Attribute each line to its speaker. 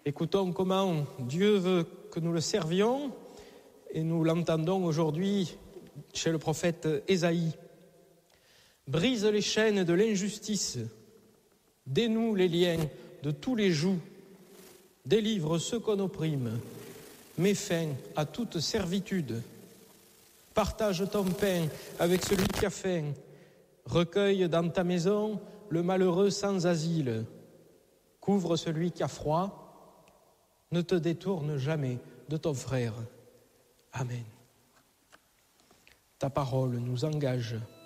Speaker 1: Écoutons comment Dieu veut que nous le servions et nous l'entendons aujourd'hui chez le prophète Ésaïe. Brise les chaînes de l'injustice, dénoue les liens de tous les jougs, délivre ceux qu'on opprime, mets fin à toute servitude. Partage ton pain avec celui qui a faim, recueille dans ta maison le malheureux sans asile, couvre celui qui a froid, ne te détourne jamais de ton frère. Amen. Ta parole nous engage.